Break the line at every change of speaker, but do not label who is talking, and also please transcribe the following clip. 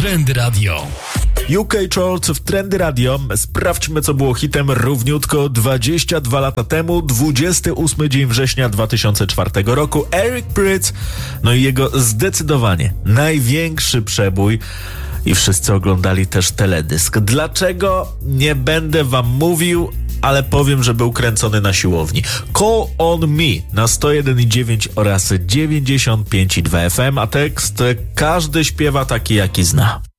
Trendy Radio.
UK Charts w Trendy Radio. Sprawdźmy, co było hitem równiutko 22 lata temu, 28 dzień września 2004 roku. Eric Prydz, no i jego zdecydowanie największy przebój. I wszyscy oglądali też teledysk. Dlaczego? Nie będę wam mówił, ale powiem, że był kręcony na siłowni. Call on Me na 101,9 oraz 95,2 FM, a tekst każdy śpiewa taki, jaki zna.